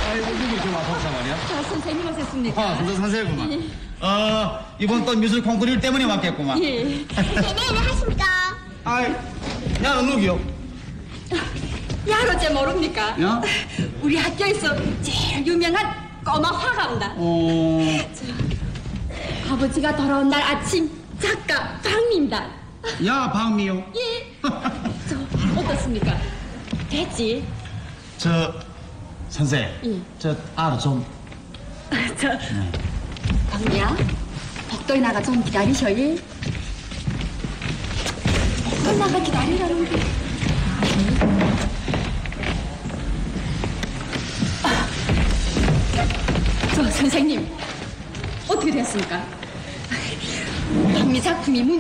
아이고, 누구 좀 와서 말이야? 선생님 오셨습니까? 선생 선생구만. 이번 또 미술 콩쿠르 일 때문에 왔겠구만. 예. 네, 안녕하십니까. 아이, 야, 너 누구요? 야로제 모릅니까? 야? 우리 학교에서 제일 유명한 꼬마 화가입니다. 아버지가 돌아온 날 아침 작가 방미입니다. 야, 박미요. 예. 저 어떻습니까? 됐지? 선생. 예. 알아 좀. 방미야, 복도에 나가 좀 기다리셔. 예. 복도에 나가 기다리라는데. 선생님, 어떻게 됐습니까? 방미 작품이